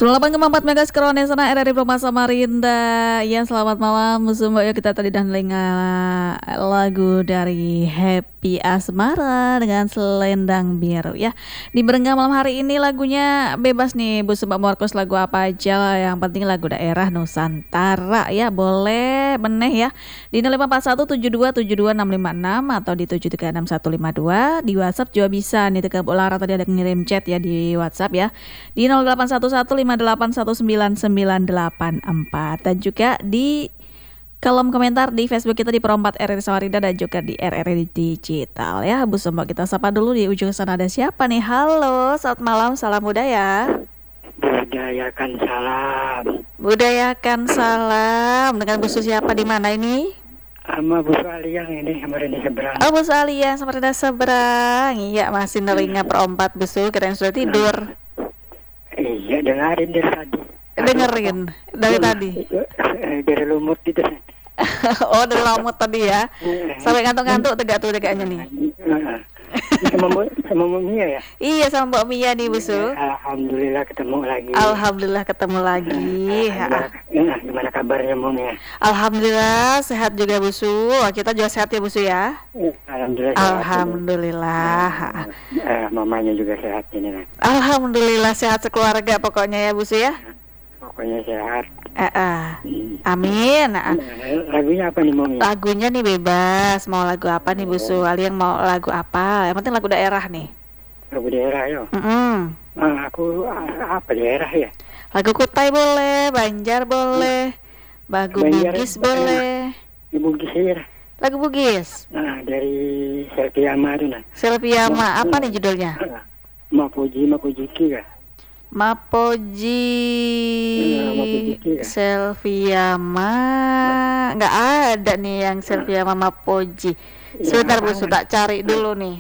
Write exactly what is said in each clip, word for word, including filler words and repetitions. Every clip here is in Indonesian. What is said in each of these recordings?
sembilan puluh delapan koma empat Megas Kronesana R R I Roma Samarinda. Ya, selamat malam Mbak. Ya, kita tadi dah dengar lagu dari Happy Asmara dengan Selendang Biru ya. Di Berengga malam hari ini lagunya bebas nih Bu Mbak Markus, lagu apa aja, yang penting lagu daerah Nusantara ya. Boleh meneh ya. Di nol lima empat satu tujuh dua tujuh dua enam lima enam atau di tujuh tiga enam satu lima dua. Di WhatsApp juga bisa nih, Teka Bu Lara tadi ada ngirim chat ya di WhatsApp ya. Di nol delapan satu satu lima delapan satu sembilan sembilan delapan empat dan juga di kolom komentar di Facebook kita di Perompat R R I Samarinda dan juga di R R I Digital ya. Bu Mbak, kita sapa dulu di ujung sana ada siapa nih? Halo, selamat malam, salam budaya. Budayakan salam. Budayakan salam. Dengan Bu Su siapa di mana ini? Sama Bu Aliyang ini Samarinda seberang. Oh, Bu Aliyang Samarinda seberang. Iya, masih nelinga Perompat Bu Su, kirain sudah tidur. Iya, dengerin dari tadi. Dengerin dari tadi. Dari lumut gitu. Oh, dari lumut tadi ya. Sampai ngantuk-ngantuk tegak tuh tegaknya nih. Sama Mbak, sama Mbak Mia ya? Iya, sama Mbak Mia nih Bu Su. Alhamdulillah ketemu lagi. Alhamdulillah ketemu lagi. Nah, gimana kabarnya Mbak Mia? Alhamdulillah sehat juga Bu Su. Kita juga sehat ya Bu Su ya. Alhamdulillah. Alhamdulillah. Eh, mamanya juga sehat ini kan. Alhamdulillah sehat sekeluarga pokoknya ya Bu Su ya. Pokoknya sehat. Eh, eh. Amin. Nah, lagunya apa nih Mami? Lagunya nih bebas. Mau lagu apa nih Bu Su? Ali yang mau lagu apa? Yang penting lagu daerah nih. Lagu daerah yo. Mm-hmm. Ah, aku apa daerah ya? Lagu Kutai boleh, Banjar boleh, lagu Banjar, Bugis boleh. Di Bugis ya. Lagu Bugis. Nah, dari Selviama itu nah. Selviama, apa nih judulnya? Mapoji, Mapojiki ya. Mapoji, ya. Selviama, nggak ada nih yang Selviama Mapoji. Sebentar Bu Su, tak cari dulu nih.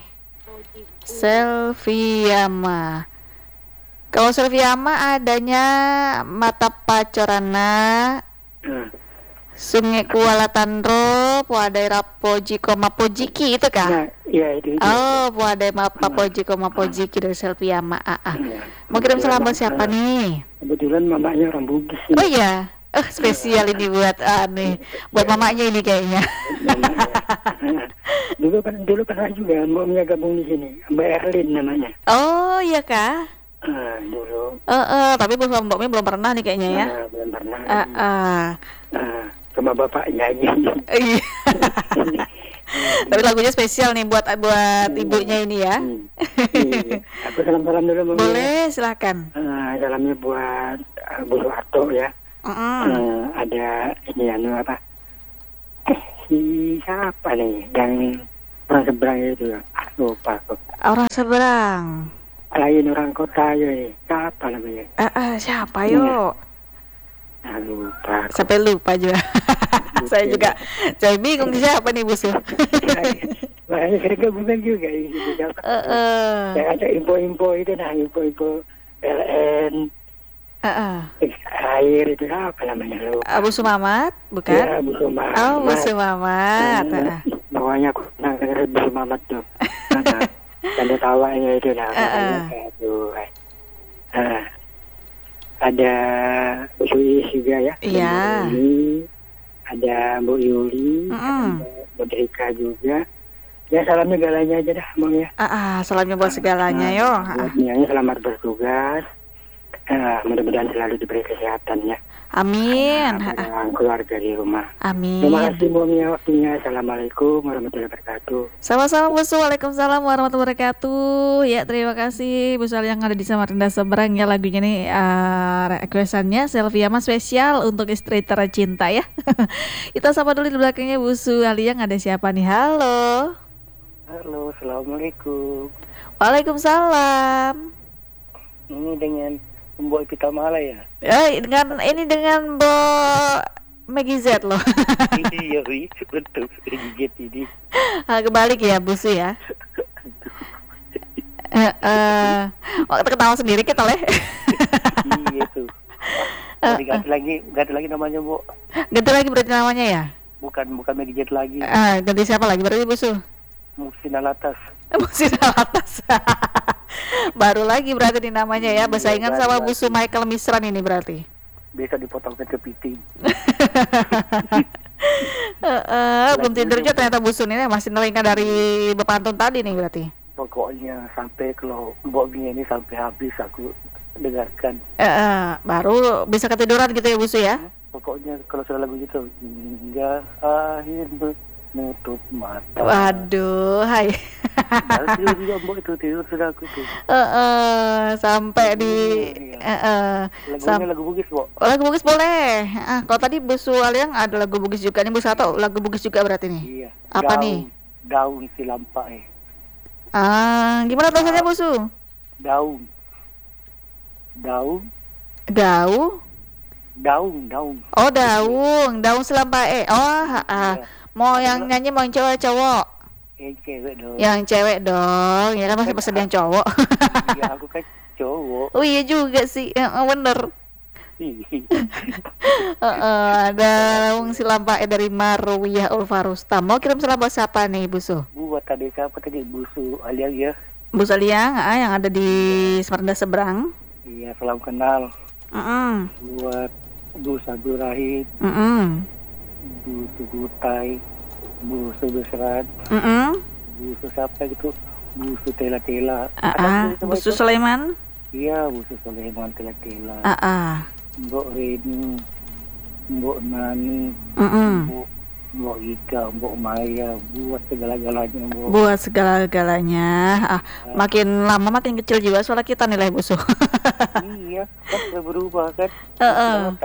Selviama. Kalau Selviama adanya Mata Pacorana, Sungai Kuala Tanro, Puadai Rapoji Koma Pojiki itu kah? Nah, iya itu, itu. Oh, Puadai Mapa Poji Koma Pojiki dari Selviama. Ah, ah. Mau kirim salam buat siapa nih? Kebetulan mamanya orang Bugis. Oh iya, eh spesial ini buat aneh, buat mamanya ini kayaknya. Dulu kan dulu pernah juga mamanya gabung di sini, Mbak Erlin namanya. Oh iya kah? Ah, dulu. Eh, uh, uh, tapi Bu Mbak Mi belum pernah nih kayaknya ya. Ah, belum pernah. Ah, uh, uh. ah, sama bapaknya aja. Iya. Tapi lagunya spesial nih buat buat ibunya ini ya. Hmm. Iya. Aku salam-salam dulu Mami. Boleh, silakan. Ah, salamnya buat uh, Bu Soeharto ya. Mm-hmm. Uh, ada ini anu apa? Eh, si siapa nih yang orang seberang itu ya? Ah, lupa aku. Orang seberang. Lain orang kota ya ini. Siapa namanya? Eh, uh, uh, siapa yuk? Ah, lupa. Aku. Sampai lupa juga. Saya juga, saya bingung siapa nih Bu Su. Makanya saya gabungan juga ini. Uh, uh. Yang ada info-info itu nah, info-info P L N. Uh, uh. Air itu apa namanya lu? Abu Sumamat, bukan? Ya, Abu Sumamat. Oh, Abu Sumamat. Uh, Bawahnya aku pernah dengar Abu Sumamat tuh. Tanda tawanya itu nah. Uh, uh. Aduh. Uh, ada Bu Suis juga ya. Iya. Ada Bu Yuli, mm-hmm. ada Bu Drika juga. Ya salamnya galanya aja dah, Bang ya. Ah, ah, salamnya buat segalanya yo. Buatnya selamat bertugas. Uh, mudah-mudahan selalu diberi kesehatan ya. Amin. Uh, keluarga di rumah. Amin. Terima kasih Bang ya waktunya. Assalamualaikum warahmatullahi wabarakatuh. Sama-sama Bu Su. Waalaikumsalam warahmatullahi wabarakatuh. Ya, terima kasih Bu Su yang ada di Samarinda seberang ya. Lagunya nih uh, requestannya Selviama spesial untuk istri tercinta ya. Kita sapa dulu di belakangnya Bu Su yang ada siapa nih? Halo. Halo, assalamualaikum. Waalaikumsalam. Ini dengan Mbok Pita Mala ya? Eh, dengan ini dengan Bo Maggie Z loh. Iya, betul. Maggie Z ini. Ah, kebalik ya Bu Su ya. Eh, uh, oh, ketawa sendiri kita leh. Iya tuh. Jadi ganti lagi, ganti lagi namanya Bu. Ganti lagi berarti namanya ya? Bukan bukan Maggie Z lagi. Ah, ganti siapa lagi berarti Bu Su? Muhsin Alatas. Musim Alatas. Baru lagi berarti di namanya ya, bersaingan sama Busu Michael Misran ini berarti. Bisa dipotongkan kepiting. Heeh, belum tidur juga ternyata Busun ini masih nelingkan dari Bepantun tadi nih berarti. Pokoknya sampai kalau Mbok Mia ini sampai habis aku dengarkan. Heeh, baru bisa ketiduran gitu ya Busu ya. Pokoknya kalau sudah lagu gitu hingga akhir menutup mata. Waduh, hai. Nah, tidur juga Mbok itu tidur sudah aku tuh. Heeh, sampai di heeh. Lagunya lagu Bugis, Mbok. Oh, lagu Bugis boleh. Ah, kalau tadi Busu Aliang ada lagu Bugis juga nih, Busu atau lagu Bugis juga berarti nih. Iya. Apa daun, nih? Daun silampa eh. Ah, gimana tulisannya Busu? Daun. Daun. Gau. Daun, daun. Oh, daun, daun selampae. Oh, ah. Iya. Mau yang nyanyi mau yang cowok cowok? Yang cewek dong. Yang cewek dong. Ya kan masih pesan yang cowok. Iya, aku kan cowok. Oh iya juga sih. Ya, bener. uh, daun selampae dari Marwiyah Ulfarustam. Mau kirim salam buat siapa nih, Busu? Buat tadi siapa tadi Busu Aliang ya? Busu Aliang, ah, yang ada di Smaranda seberang. Iya, salam kenal. Uh-uh. Buat Busu Abdul Rahim, uh-uh. Busu Gutai, Busu Besran, uh-uh. Busu siapa gitu, Busu Tela Tela. Uh-uh. Busu Sulaiman. Iya, Busu Sulaiman Tela Tela. Uh-uh. Mbok Reni, Mbok Nani, uh-uh. Mbok Mbok Ika, Mbok Maya, buat segala-galanya Mbok. Buat segala-galanya. Ah, makin lama makin kecil juga soalnya kita nilai Busu. Iya, kan sudah berubah kan. Uh-uh.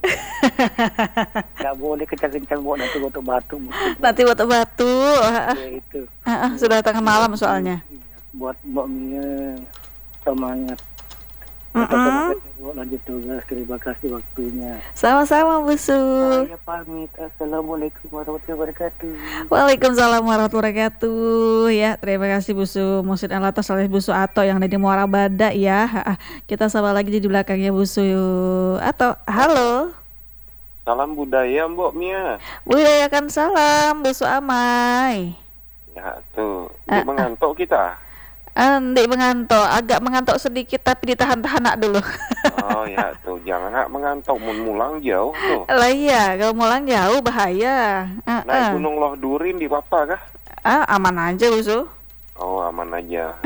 Nggak boleh kencang-kencang buat nanti batu-batu. Nanti batu-batu. Ya itu. Uh-uh, sudah tengah malam soalnya. Buat Mbak Mia semangat. Uh-uh. Lanjut tugas. Terima kasih waktunya. Sama-sama Busu. Saya pamit. Assalamualaikum warahmatullahi wabarakatuh. Waalaikumsalam warahmatullahi wabarakatuh. Ya, terima kasih Busu Musin Alatas alias Busu Ato yang ada di Muara Bada ya. Kita sama lagi di belakangnya Busu Ato. Halo. Salam budaya Mbok Mia. Budayakan salam Busu Amai. Ya tuh, uh, mengantuk kita. Andi mengantuk, agak mengantuk sedikit tapi ditahan-tahan nak dulu. Oh ya tuh, jangan hak mengantuk, mun mulang jauh tuh. Lah iya, kalau mulang jauh bahaya. Uh, Naik uh. Gunung Loh Durin di Papa kah? Ah, aman aja Busu. Oh aman aja.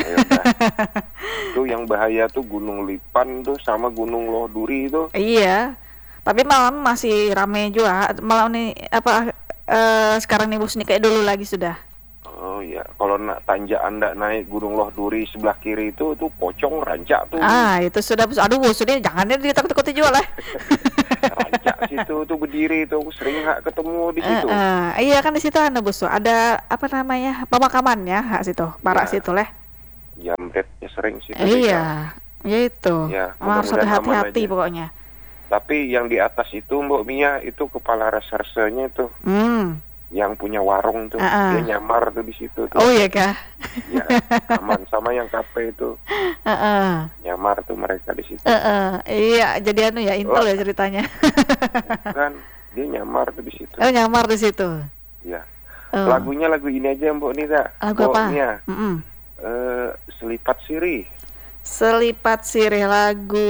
Tuh yang bahaya tuh Gunung Lipan tuh sama Gunung Loh Duri itu. Iya, tapi malam masih rame juga. Malam nih apa uh, sekarang nih Busu nih kayak dulu lagi sudah. Oh ya, kalau nak tanjak Anda naik Gunung Loh Duri sebelah kiri itu tuh pocong rancak tuh. Ah, itu sudah Busu. Aduh Busu dia jangan dia ditakut-takuti juga lah. Rancak situ tuh berdiri tuh, aku sering hak ketemu di situ. Uh, uh, iya kan di situ ada Busu. Ada apa namanya? Pemakamannya hak situ, barak ya. Situ leh. Jambretnya sering situ. Iya, ya itu. Ya, harus hati-hati pokoknya. Tapi yang di atas itu Mbok Mia itu kepala resersenya itu. Hmm. Yang punya warung tuh, uh-uh. dia nyamar tuh di situ tuh. Oh iya kah? Ya, aman sama yang kafe itu. Uh-uh. Nyamar tuh mereka di situ. Uh-uh. Iya, jadi anu ya intel oh. ya ceritanya. Kan dia nyamar tuh di situ. Oh, nyamar di situ. Ya. Uh. Lagunya lagu ini aja Mbok Nida. Lagu apa? Nia. Uh-uh. Uh, Selipat Sirih. Selipat Sirih lagu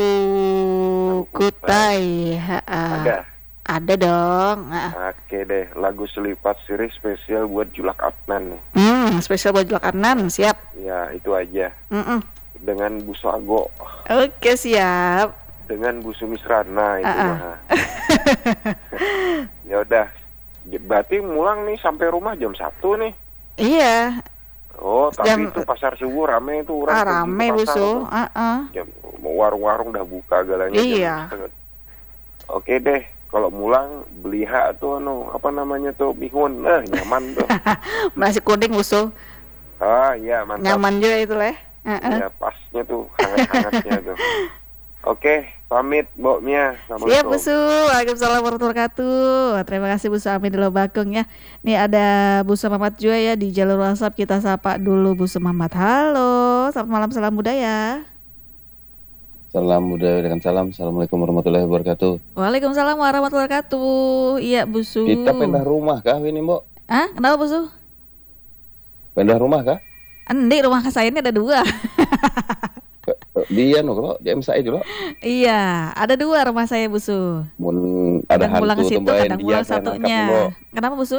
Kutai. Ada. Ada dong. Oke deh, lagu Selipat Sirih spesial buat Julak Adnan nih. Hmm, spesial buat Julak Adnan, siap. Ya, itu aja. Mm-mm. Dengan Busu Ago. Oke, siap. Dengan Busu Misrana itu uh-uh. mah. Ya udah. Berarti mulang nih sampai rumah jam satu nih. Iya. Oh, tapi jam... itu pasar subuh rame itu orang. Ah, rame Busu. Uh-uh. Jam, warung-warung udah buka galanya. Iya. Oke deh. Kalau mulang beli hak tuh anu apa namanya tuh bihun, eh nyaman tuh. Nasi kuning Busu. Ah iya mantap. Nyaman juga itu leh. Uh-uh. Ya pasnya tuh hangat-hangatnya tuh. Oke, pamit Mbok Mia. Siap Busu. Waalaikumsalam warahmatullahi wabarakatuh. Terima kasih Busu Amin di Lobakung ya. Nih ada Busu Mamat juga ya di jalur WhatsApp, kita sapa dulu Busu Mamat. Halo, selamat malam, salam budaya. Salam budaya dengan salam. Assalamualaikum warahmatullahi wabarakatuh. Waalaikumsalam warahmatullahi wabarakatuh. Iya Busu. Kita pindah rumah kah ini Mbok? Ah, kenapa Busu? Pindah rumah kah? Endi rumah saya ini ada dua. Dia no kalau di M S I dulu. Iya, ada dua rumah saya Busu. Mun ada Kadang pulang hantu ke situ, tuh kadang dia pulang saya nangkap satunya. dulu. Kenapa Busu?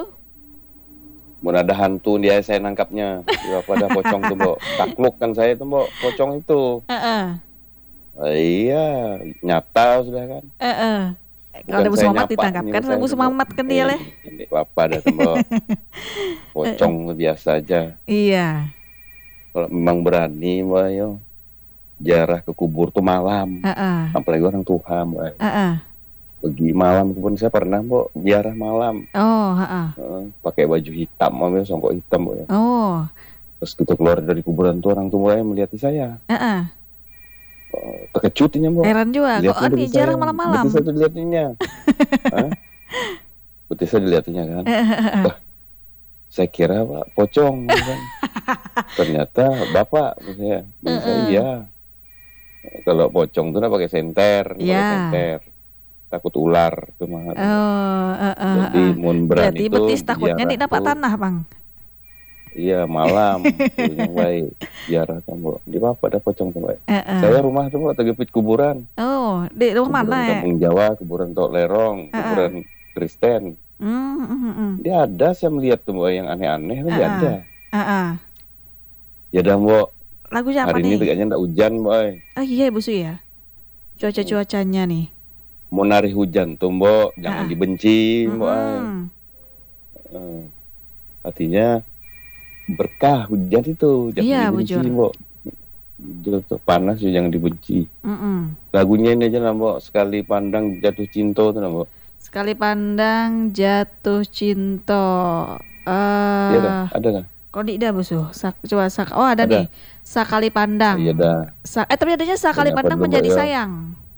Mun ada hantu dia saya nangkapnya. Ya pada pocong tuh, Mbok. Takluk kan saya tuh, Mbok. Pocong itu. Heeh. Ah, iya, nyata sudah kan. Heeh. Kalau ada Bukan Busu saya Mamat nyapa ditangkap nih, kan, saya Busu tuh, Mbok. Mamat kan dia leh. Ini apa dah tuh, Mbok. Pocong biasa aja. Iya. Kalau memang berani, Mbak, yo. Jarah ke kubur tuh malam. Heeh. Apalagi orang tua, Mbak. Heeh. Pergi malam pun saya pernah, Mbok, ziarah malam. Oh, heeh. Heeh, pakai baju hitam, ambil songkok hitam, Mbok. Oh. Terus kita keluar dari kuburan tuh orang tua yang melihat saya. Heeh. Oh, terkejutnya, Mbok. Heran juga, kok Lihatnya ini dari jarang saya. malam-malam. Betis saya tuh dilihatnya. Hah? Betis saya dilihatnya kan. Wah, saya kira Pak pocong kan. Ternyata Bapak saya. Bisa iya. Kalau pocong tuh nah pakai senter, pakai Iya. senter. Takut ular tuh mah. Oh, heeh. Jadi mun berani Berarti itu betis takutnya ziarah di dapat tuh, tanah, Bang. iya malam tuh yang baik ziarah tuh, Mbok. Di apa ada pocong tuh, Mbak. Heeh. Saya rumah tuh, Mbok, tegepit kuburan. Oh, di rumah Kuburan mana ya? Kampung Jawa, kuburan Tok Lerong, Heeh. kuburan Kristen. Hmm, hmm, hmm, hmm. Dia ada, saya melihat tuh, Mbok, yang aneh-aneh tuh dia Heeh. ada. Heeh. Ya dah, Mbok. Lagu siapa Hari ini nih? kayaknya ndak hujan, Mbok. Oh iya Busu ya. Cuaca-cuacanya nih. Mau nari hujan tuh, Mbok, jangan Ah. dibenci, Mbok. Mm-mm. Eh, artinya berkah hujan itu, jangan Iya, dibenci, bujur. Mbok. Bujur tuh panas ya jangan dibenci. Mm-mm. Lagunya ini aja lah, Mbok. Sekali pandang jatuh cinta tuh, nah, Mbok. Sekali pandang jatuh cinta. Iya dah, Eh, ada kan? kok tidak Busu? Sak, coba sak. Oh ada, Ada. nih. Sakali pandang. Iya dah. Sa- eh tapi adanya sakali Kenapa pandang dulu, menjadi Mbak, ya? sayang.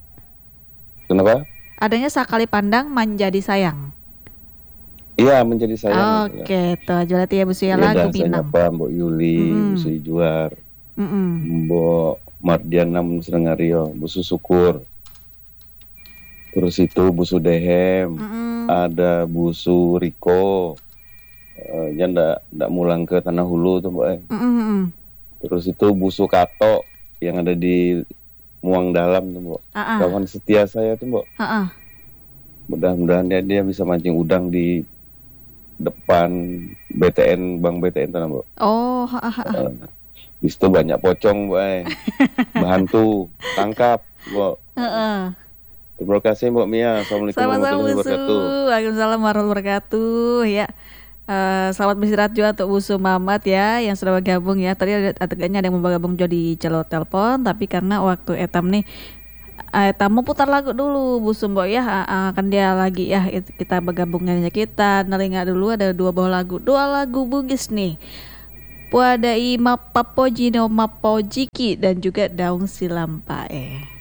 Kenapa? Adanya sakali pandang menjadi sayang. Iya, menjadi sayang. Oke, tuh berarti ya Busu ya Ya lagu dah, saya Pinang. nyapa Mbok Yuli, Mm-mm. Bu Juar, Mm-mm. Mbok Mardiana Musrengario, Bu Syukur. Terus itu Bu Dehem, Mm-mm. ada Bu Riko. Eh, dia ndak ndak mulang ke Tanah Hulu tuh, Mbak. eh. Mm-mm. Terus itu Bu Kato yang ada di Muang Dalam tuh, Mbak. Ah, ah. Kawan setia saya tuh, Mbak. Ah, ah. Mudah-mudahan dia, dia bisa mancing udang di depan B T N, Bank B T N tuh, Mbak. Oh, ah, ah, ah. Eh, di situ banyak pocong, Mbak. eh. Bantu tangkap, Mbak. Heeh. Terima kasih, Mbak Mia. Assalamualaikum Sama-sama warahmatullahi Busu. wabarakatuh. Waalaikumsalam warahmatullahi wabarakatuh. Ya. Eh, selamat beristirahat juga untuk Busu Mamat ya yang sudah bergabung ya. Tadi ada adegannya ada yang mau bergabung juga di jalur telepon, tapi karena waktu etam nih eh, etam mau putar lagu dulu Busu Mbok ya. Ah, ah, kan dia lagi ya it- kita bergabungnya kita nelinga dulu ada dua buah lagu. Dua lagu Bugis nih. Puadai Mapapojino Mapojiki dan juga Daung Silampae.